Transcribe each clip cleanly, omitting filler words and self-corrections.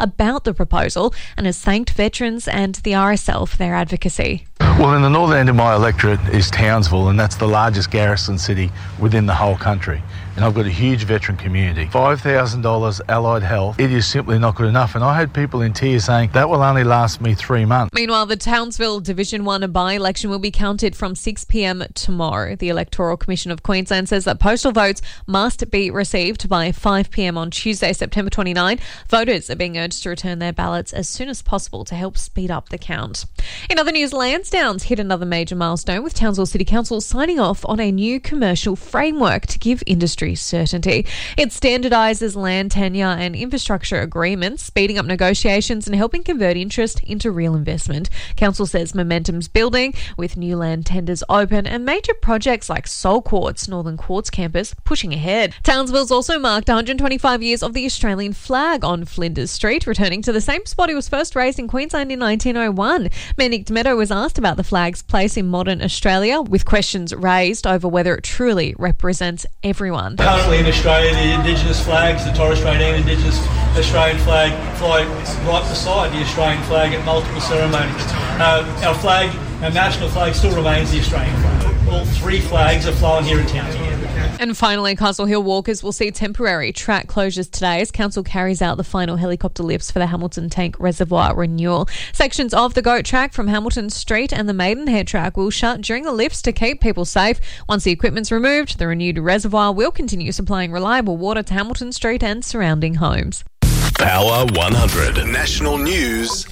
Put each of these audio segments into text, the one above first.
about the proposal and has thanked veterans and the RSL for their advocacy. Well, in the northern end of my electorate is Townsville, and that's the largest garrison city within the whole country. And I've got a huge veteran community. $5,000 allied health, it is simply not good enough. And I had people in tears saying that will only last me 3 months. Meanwhile, the Townsville Division 1 by-election will be counted from 6 p.m. tomorrow. The Electoral Commission of Queensland says that postal votes must be received by 5 p.m. on Tuesday, September 29. Voters are being urged to return their ballots as soon as possible to help speed up the count. In other news, Lansdowne's hit another major milestone with Townsville City Council signing off on a new commercial framework to give industry certainty. It standardises land tenure and infrastructure agreements, speeding up negotiations and helping convert interest into real investment. Council says momentum's building with new land tenders open and major projects like Soul Quartz, Northern Quartz Campus pushing ahead. Townsville's also marked 125 years of the Australian flag on Flinders Street, returning to the same spot it was first raised in Queensland in 1901. Mayor Nick Meadow was asked about the flag's place in modern Australia, with questions raised over whether it truly represents everyone. Currently in Australia, the Indigenous flags, the Torres Strait and Indigenous Australian flag, fly right beside the Australian flag at multiple ceremonies. Our flag, our national flag, still remains the Australian flag. All three flags are flying here in Townsville. And finally, Castle Hill walkers will see temporary track closures today as Council carries out the final helicopter lifts for the Hamilton Tank Reservoir renewal. Sections of the GOAT track from Hamilton Street and the Maidenhead track will shut during the lifts to keep people safe. Once the equipment's removed, the renewed reservoir will continue supplying reliable water to Hamilton Street and surrounding homes. Power 100. National News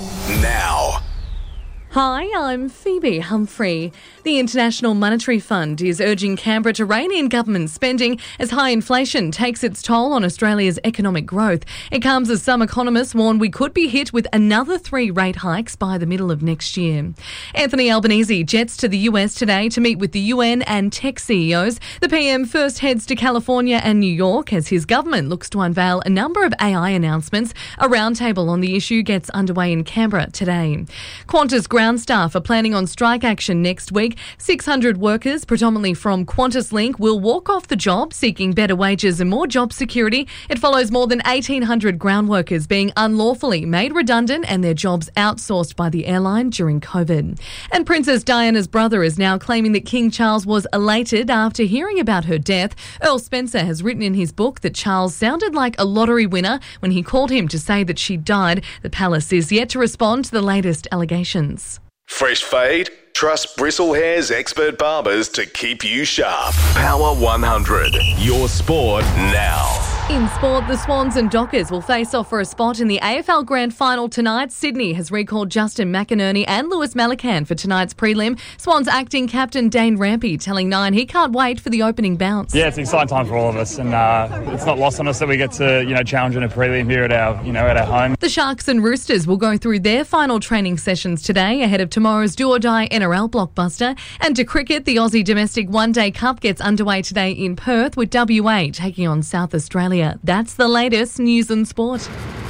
now. Hi, I'm Phoebe Humphrey. The International Monetary Fund is urging Canberra to rein in government spending as high inflation takes its toll on Australia's economic growth. It comes as some economists warn we could be hit with another 3 rate hikes by the middle of next year. Anthony Albanese jets to the US today to meet with the UN and tech CEOs. The PM first heads to California and New York as his government looks to unveil a number of AI announcements. A roundtable on the issue gets underway in Canberra today. Qantas ground staff are planning on strike action next week. 600 workers, predominantly from Qantas Link, will walk off the job seeking better wages and more job security. It follows more than 1,800 ground workers being unlawfully made redundant and their jobs outsourced by the airline during COVID. And Princess Diana's brother is now claiming that King Charles was elated after hearing about her death. Earl Spencer has written in his book that Charles sounded like a lottery winner when he called him to say that she died. The palace is yet to respond to the latest allegations. Fresh fade? Trust Bristle Hair's expert barbers to keep you sharp. Power 100. Your sport now. In sport, the Swans and Dockers will face off for a spot in the AFL Grand Final tonight. Sydney has recalled Justin McInerney and Lewis Malacan for tonight's prelim. Swans acting captain Dane Rampy telling Nine he can't wait for the opening bounce. Yeah, it's an exciting time for all of us, and it's not lost on us that we get to challenge in a prelim here at our home. The Sharks and Roosters will go through their final training sessions today ahead of tomorrow's do-or-die NRL blockbuster. And to cricket, the Aussie Domestic One Day Cup gets underway today in Perth with WA taking on South Australia. That's the latest news and sport.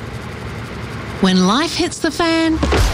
When life hits the fan,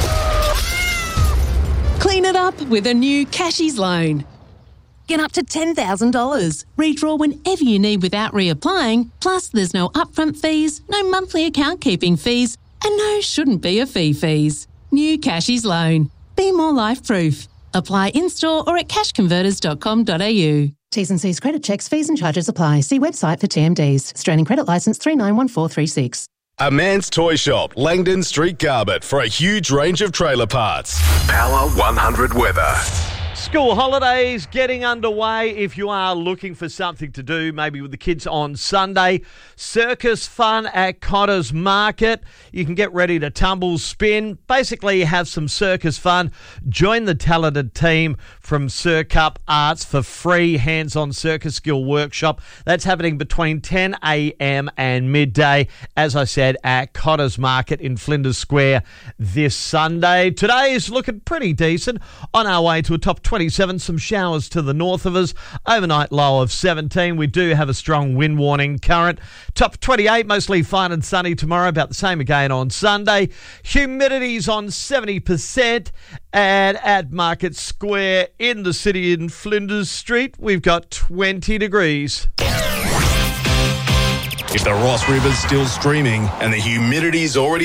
clean it up with a new Cashies loan. Get up to $10,000. Redraw whenever you need without reapplying. Plus, there's no upfront fees, no monthly account keeping fees, and no shouldn't be a fees. New Cashies loan. Be more life-proof. Apply in-store or at cashconverters.com.au. T's and C's credit checks, fees and charges apply. See website for TMDs. Australian Credit Licence 391436. A Man's Toy Shop, Langdon Street, Garbett, for a huge range of trailer parts. Power 100 weather. School holidays getting underway. If you are looking for something to do, maybe with the kids on Sunday, circus fun at Cotter's Market. You can get ready to tumble, spin, basically have some circus fun. Join the talented team from Circup Arts for free hands-on circus skill workshop. That's happening between 10 a.m. and midday, as I said, at Cotter's Market in Flinders Square this Sunday. Today is looking pretty decent. On our way to a top 27, some showers to the north of us. Overnight low of 17. We do have a strong wind warning current. Top 28, mostly fine and sunny tomorrow. About the same again on Sunday. Humidity's on 70%. And at Market Square in the city in Flinders Street, we've got 20 degrees. If the Ross River's still streaming and the humidity's already